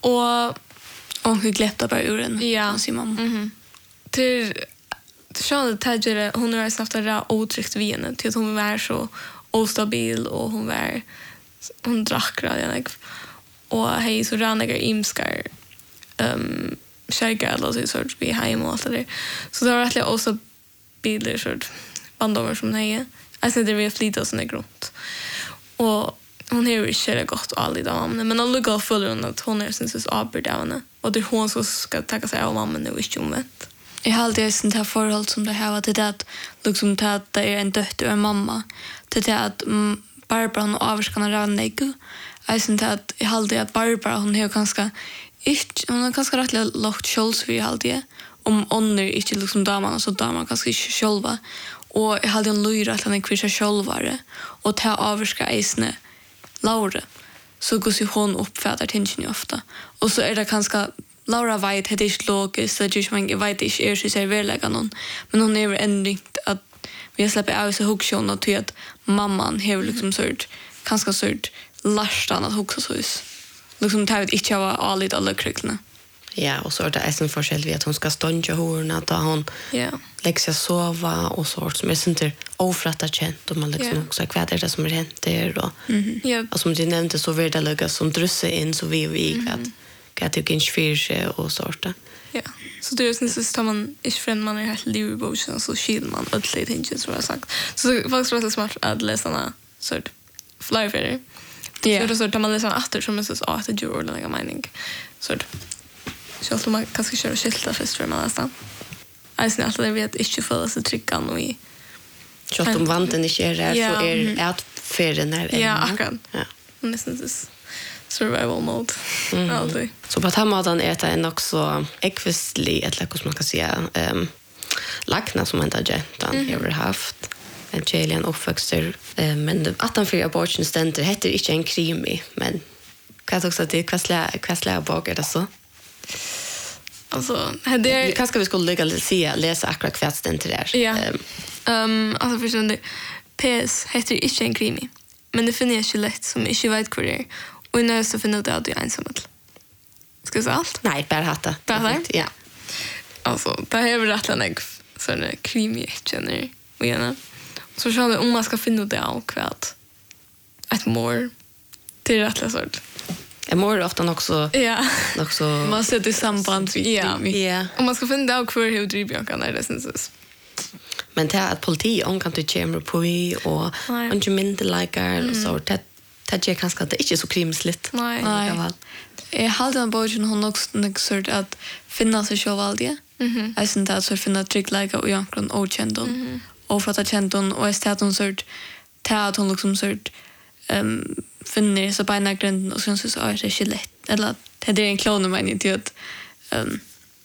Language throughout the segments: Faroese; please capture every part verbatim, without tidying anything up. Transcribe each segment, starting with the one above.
Och och hur gläppta bara ur den. Ja. Sin mamma. Mhm. Till Charlotte Tadgere hon har haft det otryggt vid henne till att hon var så ostabil och hon var hon drack radianek och hej så rannagar imskar ehm shaker eller så sort vi hem och allt det där. Så det var rättligt också bilder sort bandover som nej. Alltså det var flyta såna grunt. Och hon har ju inte gått aldrig av mamma men hon lukar full runt att hon är syns avbörd av henne och det är hon som ska ta sig av mamma nu inte omvänt. Jag har alltid sånt här förhåll som det här var till det att liksom till att det är en dötter och en mamma till det att mm, Barbara hon avskannar rannego. Jag syns att jag har alltid att Barbara hon har ganska inte hon har ganska rätt lågt självs för alltid om honor inte liksom damerna så damerna ganska inte själva och jag hade en lyra att han är kvisha självare och ta avska isne Laura så går sig hon uppfattar tension ofta och så är det ganska Laura vet det är inte logiskt så just man vet inte är så serverlägga någon men hon är ändå att vi släpper av så hookshow och till att mamman har liksom sort ganska sort lastan att hooka så is liksom tar det inte av allt alla kryckna. Ja, och så är det en forskjell vid att hon ska stånja horna då hon Ja. lägger sig sova och sånt som är inte ofrattat känt och man liksom Ja. också vad är det som är hänt där då. Mhm. Ja. Och som du nämnde så vill det lägga som drusse in så vi vi att att det kan inte och sånt. Ja. Så det är sen så tar man inte för man är helt livboken så skil man alltid inte så har sagt. Så det är faktiskt rätt smart att läsa såna sort flyfader. Ja. Så det så tar man läsa efter som är så att det gör ordentliga mening. Så så att man kanske kör skilta först för man nästan. Alltså att det vet inte för så trycka och i. Så att de vanten inte är där så är att färden när Ja, akkurat. Ja. Nästan så survival mode. Alltid. Så på att maten är det en också ekvistlig eller hur man kan säga ehm lackna som ända gentan har haft en Chilean uppväxter eh, men att han för abortion center heter inte en krimi men kan också det kvaslä kvaslä bakar det så. Alltså, det är Kanske vi skulle lägga se läsa akkurat kväst den till där. Ja. Ehm alltså förstår du P S heter inte en krimi. Men det finner jag inte lätt som inte vet vad det är. Och nu så finner det att du är ensam. Ska jag säga allt? Nej, bara hatta. Bara? Ja. Alltså, det här är väl rätt en sån krimi jag känner. Och gärna. Så känner om man ska finna det av kvällt. Ett mor till rätt sort. Jag mår ofta också Ja. också Man sätter i samband vid Ja. ja. Om man ska finna det av kvar hur drivbjörkan när det syns. Men det är att politi om kan du kämra på i och Nej. inte mindre likar och så det det är kanske det är inte så krimsligt. Nej. Nej. Jag hade en boken hon också sort att finna sig själv alltid. Mhm. Jag syns att så finna tryggläge och jankron och kändon. Och för att kändon och är hon sort ta att hon liksom sort ehm finner så på grunden och sen så är det inte lätt eller det är en klon med inte att ehm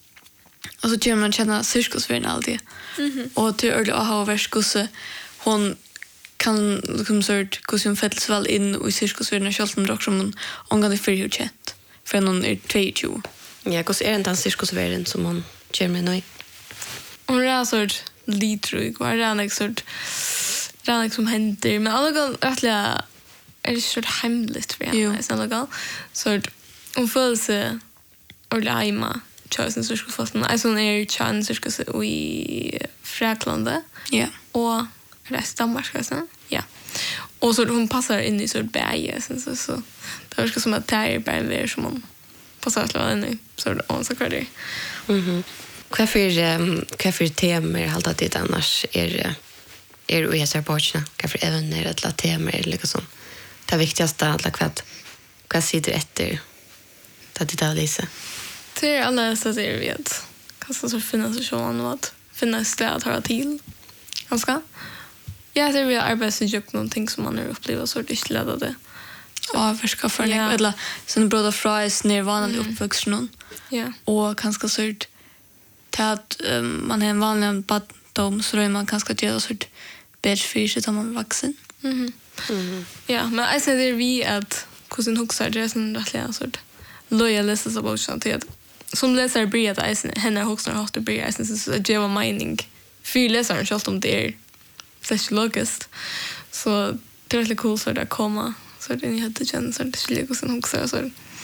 och så gör man känna cirkusvärn alltid. Mhm. Och till öle och ha värskusse hon kan liksom sort gå som fälls väl in i cirkusvärlden själv som dock som hon kan det för ju chat för någon är tjugo. Ja, hur är den cirkusvärlden som hon kämrar nu? Hon är sort litrug var det en sort det är liksom händer men alla går rättliga är det så hemligt för henne så alla så hon får sig och lämna chansen så ska fast alltså hon är chansen ska se i Fräklande Ja. och resten av Danmark så ja och så hon passar in i så berge så så så det verkar som att det är bara en ver som hon passar att lära nu så hon så kvar det. Mhm. Vad för vad för temer halt att det annars är är du är så portna vad för även när det låter temer liksom det viktigaste att lägga vad vad sitter efter att det där Lisa. Det är alla så det vet. Kanske så finnas det så annat. Finnas det att höra till. Ganska. Ja, det är vi arbetsgivare någonting som man har upplevt så det är det. Ja, förska för Ja. en eller sen bröd och fries nirvana uppvuxen någon. Ja. Och kanske sort till att um, man har en vanlig badom så är man kanske göra sort bitch fish som man är vuxen. Mhm. Mhm. Ja, men jag säger det är vi att kusin huxar det är sån rättliga sort. Loyalister så bara så att som läser blir att jag henne huxar har det blir jag så att det var mening. För läsaren själv om det är så logiskt. Så det är lite cool så där komma så det ni hade känns så det skulle gå sen huxar så.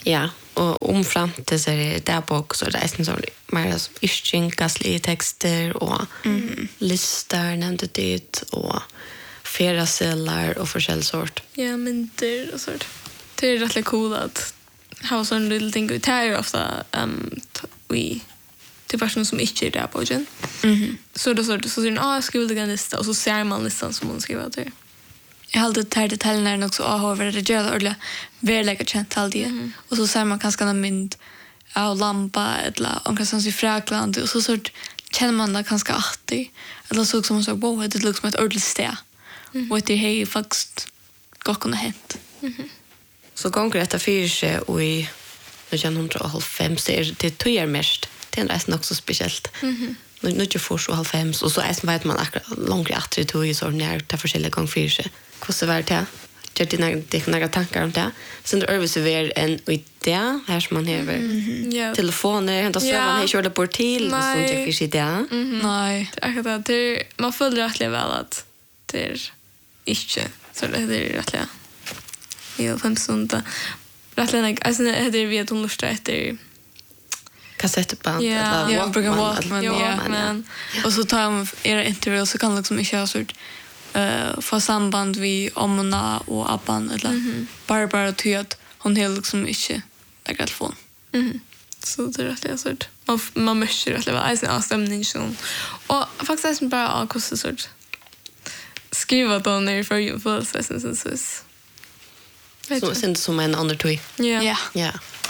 Ja, och omframt det så är det där bok så det är en sån mer ischingasliga texter och mm. listor nämnde det och feraceller och förskällsort. Ja, men det och sånt. Det är rätt cool att ha sån lilla ting ut här ofta um vi till personer som inte är där på igen. Mhm. Så då så så så en ah skulle den lista och så ser man listan som hon skriver till. Jag hade det här detaljerna också över det gör ordla verkligen känt all det. Mm. Och så ser man kanske en mynd av lampa eller någonstans i Frakland och så sort känner man det kanske att det eller så som så wow det looks som ett ordentligt stä. Mm. Och det är faktiskt gott kunna hänt. Mhm. Så gånger detta fyra sig och i nittonhundrafem så är det tyr mest. Det är nästan också speciellt. Mhm. Nu nu ju för så halvfem och så är vet man akkurat långt att det tog ju så när det forskjellige gånger fyra sig. Hur så var det? Jag det några det några tankar om det. Sen det över så är en idé här som man har. Mm. Ja. Telefoner, då så man har kört det bort till så som jag fick idé. Nej. Akkurat det man följer rättligt väl att det är inte så det är rättligt. Ja, fem sunda. Rättligt alltså det är vi att hon lustar efter kassettband Ja, eller Ja, brukar Walkman, Walkman, eller- ja. men Och så tar man era intervjuer så kan liksom inte ha sort eh få samband vi Omna och Abban eller Mhm. bara bara till att hon helt liksom inte lägger telefon. Mhm. Så det är rättligt sort. Man man måste rättligt vara alltså avstämning så. Och faktiskt är bara av kostar sort. Skriva då när för ju för så så så. Så sen som en under toy. Ja. Ja. Ja.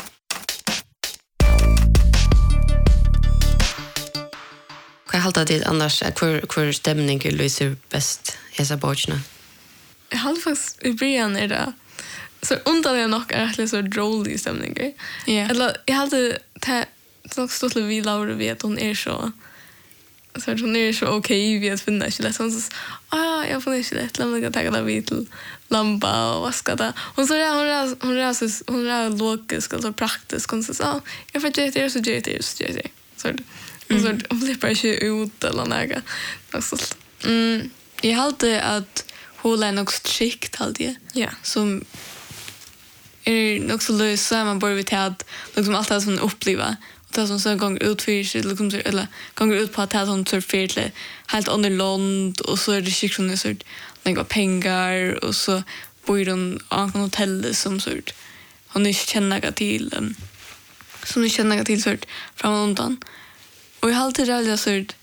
Vad haltar det annars att för för stämning lyser bäst hesa bochna. Jag hade faktiskt i början är det så underligt nog är det så drollig stämning. Okay? Ja. Eller jag hade det så stort vi Laura vet hon är så så hon är så okej vi att finna inte lätt så ah jag får inte lätt lämna att ta det vid till lampa och vaska det. Hon så där hon är hon är så hon är logisk och så praktisk hon så sa jag får det så det det så det så och så hon flippar inte ut eller något. Alltså mm Jag hade att hålla en också strikt alltid. ja. Som är också lösa man borde vi ta att liksom allt det som uppleva och det som så gånger ut för sig liksom så eller gånger ut på att ha sånt så fel helt under land och så är det skickligt så några pengar och så bor de på en hotell som sort hon inte känner till um, som inte känner till sort från undan och jag har alltid rädd sort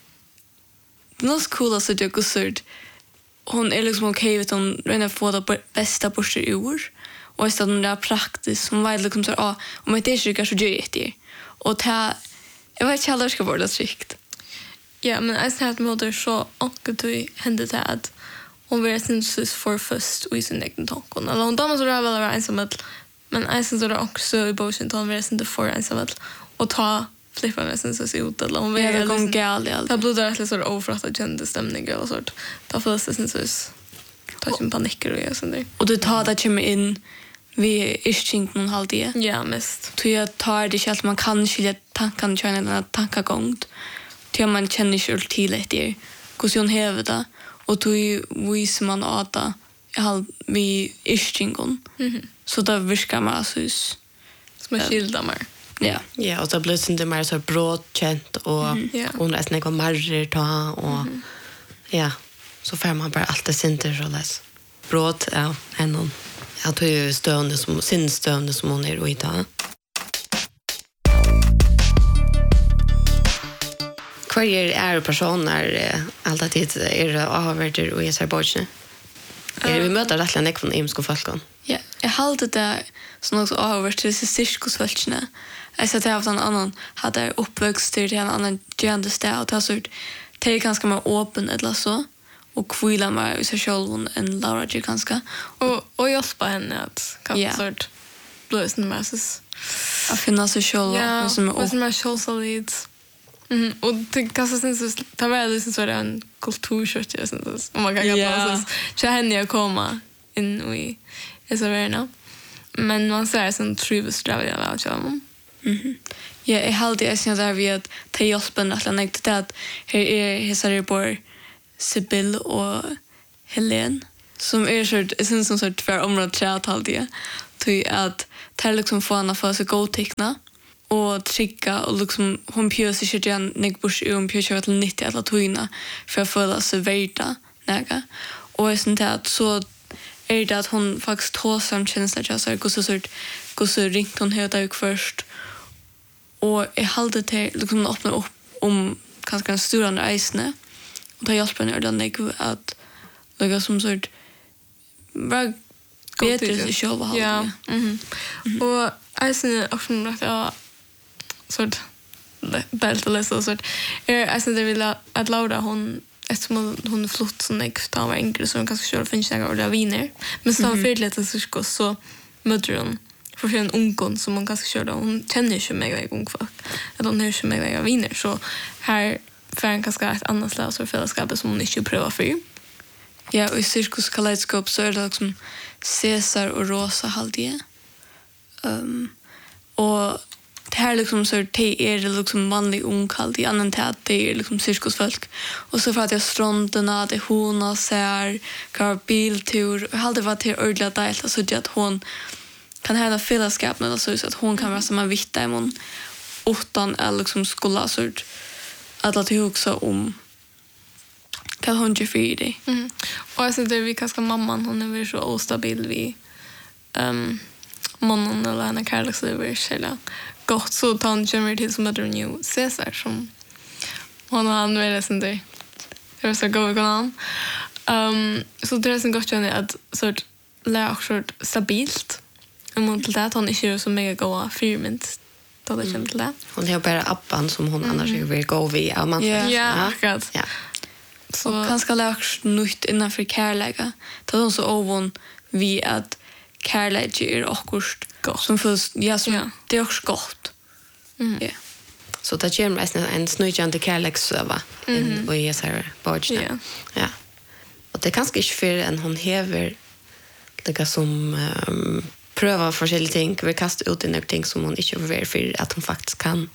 det är så cool att jag går sort hon är liksom okej vet hon redan få det bästa på sig ur och så den där praktiskt som var liksom så ah om det är så så gör det och ta jag vet inte hur det ska vara strikt. Ja, men jag ser att moder så och du hände det att hon var syns för först och i sin egen tanke. Eller hon damer så där väl vara ensam att men jag syns det också i Washington var syns det för ensam att och ta flippa med syns så ut eller hon var Det kom gal i det blev det så överfratt agenda stämning och sånt. Då får det syns så ta sin panik och sånt där. Och du tar det kommer in vi är stink någon halv det. Ja, mest. Så jag tar det själv man kan skilja tankarna till en annan tankegång. Till man känner sig till det. Hur hon häver det och då visar man att det är vi är stingon. Mhm. Så då viskar man så Som är skilda mer. ja. Ja, och så blir det inte mer så brådkänt och Mm, ja. hon är snägg och marrer ta och ja, så får man bara allt det synter så läs. Bråd, ja, henne. Jag tog ju stövande som, sin stövande som hon är i dag. Kvar är personer eh, alltid är det avvärder och är så här bortsne. Uh. Vi möter rätt länge från imsko folkon. Ja, jag hade det som också avvart till sig cirkusvältjene. Jag sa att jag haft en annan hade uppväxt till en annan gärande stad och det har sort det är ganska mer öppen eller så och kvila mer i sig själv än Laura G ganska Och och hjälpa henne att kan Ja. sort blösna masses. att finna sig själv Ja, och som och är som är solid. Mhm. Och det kanske sen så ta väl det så är det en kulturskört jag sen så. Om man kan Ja. göra så. Så henne jag komma in i i så värna. Men man ser sen trivs där jag väl så. Mhm. Ja, jag hade det sen där vi att ta hjälpen att lägga till att här är hesar på Sibyl och Helen som är så det syns som så tvär område chat alltid. Till att tar liksom få henne för sig godteckna och trygga och liksom hon pjöser sig igen när bors hon pjöser till nittio alla toina för att föra sig värda näga och är sånt att så är det att hon faktiskt tar samkänsla jag så går så sort går så ringt hon hela dag först och är halde till liksom öppna upp om kanske en stor reisne och ta hjälp henne den dig att lägga som sort bara bättre sig själva hålla. Ja. Mhm. Och alltså också att jag sort bält eller så sort är alltså det vill att Laura hon eftersom hon är flott som jag tar var enkelt så hon kanske kör finns några ordentliga viner men så för lite så så möter hon för en ungkon som hon kanske kör då hon känner ju mig en ung folk att hon hör ju mig viner så här för en kanske ett annat slag så fällskap som hon inte prövar för. Ja, och i cirkus kaleidoskop så är det liksom Cesar och Rosa halvdje. Um, och det här liksom så det är det liksom manlig ungkald i annan till att det är liksom cirkusfolk. Och så för att jag stronderna, det hona ser, kvar biltur. Jag har alltid varit till ordentligt dejligt så att hon kan ha en fällskap med så att hon kan vara som en vitta i mun utan att liksom skulle så att låta också om kan hon ju för det. Mm. Och alltså det är vi kanske mamman hon är väl så ostabil vi ehm mannen eller en kärleksliv eller gott så tar han kommer till som heter new Cesar som hon har han väl sen det. Det är så gå gå ehm så det är så gott känner att sort lär också stabilt. Och till det att hon inte är så mega goda firment då det känns till det. Hon har bara appan som hon annars vill gå vid. Ja, man, Ja. Ja, akkurat. ja. Så och kanske lärs nytt innanför kärlega. Det är så ovon vi att kärlek är akkurst som förs ja som Ja. det är också gott. Mm. Ja. Så det kommer en, en snöjande kärleksöva mm-hmm. och jag säger bargen. Ja. Ja. Och det är kanske inte för en hon häver det som um, pröva forskjellige ting, vi kastar ut i några ting som hon inte överväger för att hon faktiskt kan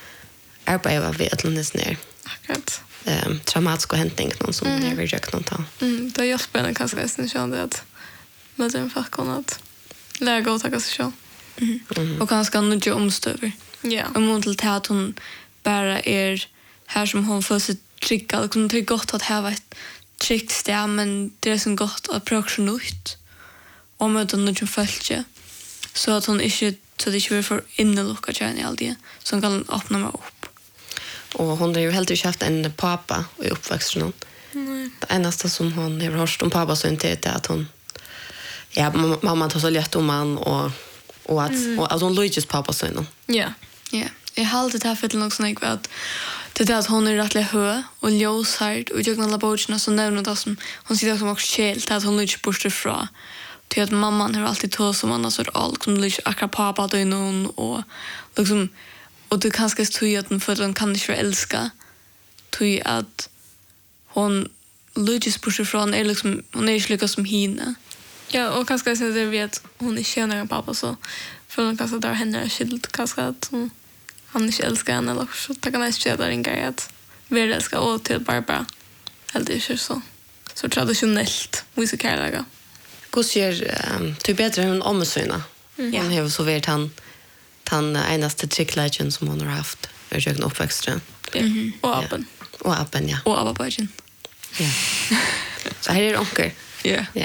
arbeta vid ett landet ner. Akkurat. Um, traumatiska händning någon som mm. över rökt någon tal. Mm, det är just spännande kanske nästan kände att med den faktorn att lära att ta sig själv. Mm. Mm. Och kanske nu omstöver. Ja. Och mot till att hon bara är här som hon får sig trygga. Liksom, det är gott att ha ett tryggt sted, men det är så gott att pröva nytt. Och möta någon följe. Så att hon inte, så att det inte blir för innelukka tjärn i all det. Som kan öppna mig upp. Och hon har ju helt enkelt haft en pappa i uppväxten. Nej. Det enda som hon har hört om pappa så inte är att hon ja, mamma tar så lätt om han och, och att mm. och, att hon lyckas pappa så innan. Ja. Ja. Jag har alltid haft för något sånt att det är att hon är rättlig hö och ljóshärd och jag kan alla borgarna så nämner det som hon sitter som också kjelt att hon lyckas bort ifrån. Till att mamman har alltid tog som annars så allt som lyckas akkurat pappa då innan och liksom och det kanske tror att hon för att hon kan inte älska tror att hon lyckas bort ifrån är liksom hon är inte lyckas som henne. Ja, och kanske så det vet hon inte känner en pappa så för hon kanske där henne är skild kanske att hon han inte älskar henne eller så det kan jag inte där inga att vi älskar och till Barbara eller inte så så traditionellt vissa kärleka. Hur ser um, du bättre än omsyna? Mm. Hon har så varit han han enaste tricklegend som hon har haft i köken uppväxten. Ja. Mm-hmm. Och appen. Ja. Och appen, ja. Och appen. Ja. Så här är det onkel. Ja. Ja.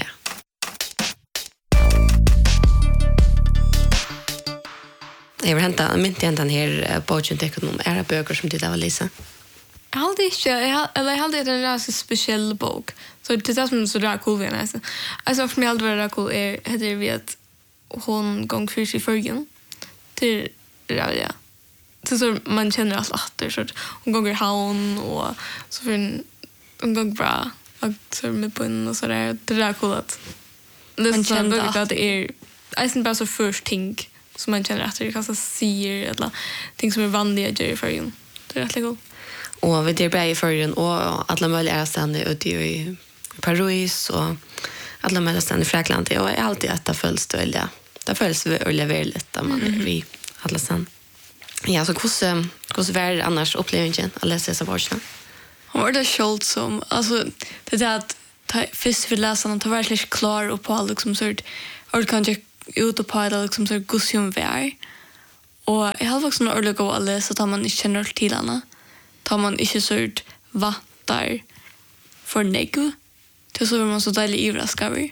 Jag vill hämta, mitt i den här boken till om era böcker som det var Lisa. Jag hade inte, jag, eller jag hade en rätt speciell bok. Så det är som så där cool vi nästan. Alltså för mig allt var det cool är heter vi att hon gång för sig förgen till ja. Så så man känner allt åter så hon gånger haun och så för en en gång bra och så med på en och så där det där cool att man känner att det är I think bara så först ting som man känner att det kanske ser eller ting som är vanliga gör i förgen. Det är rätt cool. Och vi det blir i förgen och alla möjliga ställen ute i Paris och alla möjliga ställen i Frankland och är alltid att det följs det välja. Det följs väldigt där man är vi alla ställen. Ja, så hur hur var det annars upplevelsen att läsa så varje? Hon var det skjold som alltså det är att ta först för läsarna ta verkligen klar och på allt liksom sort och kanske ute på det liksom så gussium vär. Och jag har också några ordentligt att läsa att man inte känner till henne. Tar man inte så vattar för negv. Till så är man så deilig ivraskar.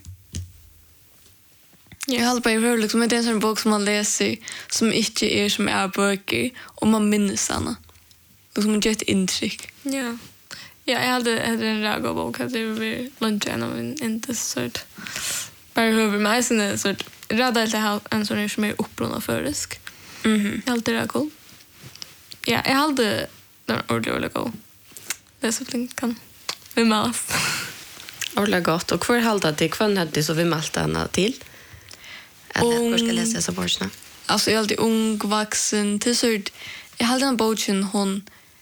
Jag har bara hört liksom att det är en sån bok som man läser som inte är som är böcker och man minns henne. Liksom man gör ett intryck. Ja. Ja, jag hade, hade en räga bok att det var lunchen och inte sort bara huvud mig sen är sort rädda att ha en sån som är upprunna förisk. Mhm. Helt det cool. Ja, jag hade den ordentligt gå. Det är så flink kan. Vi mas. Orla gott. Och kvar halda det kvann hade så vi malta henne till. Eller hur ska jag läsa dessa borgarna? Alltså jag är alltid ung, vuxen. Till sort, jag hade en boken hon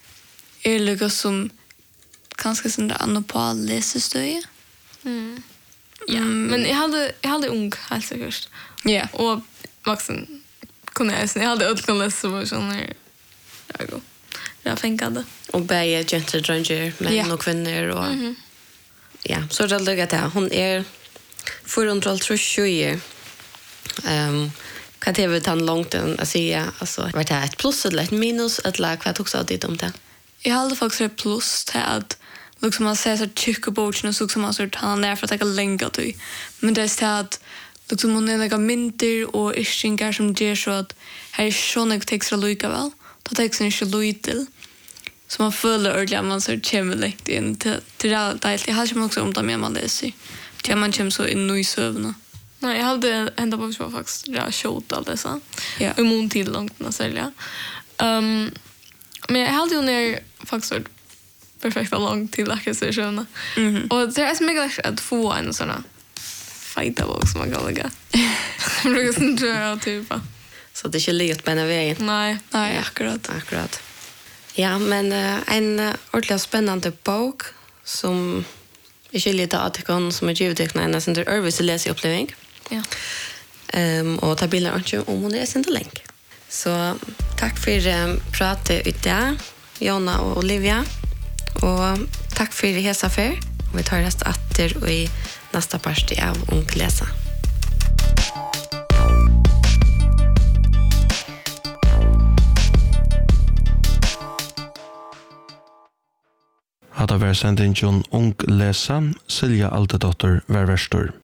är lika som kanske sån där annan på läsestöje. Mm. Ja, mm. Men jag hade jag hade ung helt säkert. Ja. Yeah. Och vuxen kunde jag sen jag hade öll läsa så sån här jag går. Jag fänkade. Och bäge gentle dranger män yeah. och kvinnor och mm-hmm. ja, så det luggar det. Hon är fyrahundratjugo. Ehm kan det vara tan långt att säga alltså vart det ett plus eller ett minus ett lag vad också att det om det. Jag hade faktiskt ett plus till att liksom man ser så tjocka boken och så som man så tar ner för att ta längre till. Men det är så att liksom hon är några mynter och ischingar som ger så att här är såna texter lika väl. Då texten är inte lite så man följer ordentligt man så kommer lite in till till det. Jag har ju också om det med man läser. Till man kommer så in i sövna. Nej, jag hade ända på så faktiskt jag shot allt det så. Ja. I mån tid långt när sälja. Ehm men jag hade ju ner faktiskt perfekta långt till akkusationen. Mhm. Och det är så mycket att få en såna fighta bok som man kan lägga. Jag brukar sen dra typ. Så det är inte lätt på en väg. Nej, nej, akkurat. Akkurat. Ja, men uh, en uh, ordentligt spännande bok som är skiljet av artikeln som är givet när en sån där Örvis läsupplevelse. Ja. Ehm um, och ta bilder också om hon är sen länk. Så tack för um, pratet idag, Jonna och Olivia. Och tack för hela affär. Vi tar resten åter i nästa parti av Ung läsa. Hade vært sendt inn Ung Lesa, Silja Altedotter, vær verstor.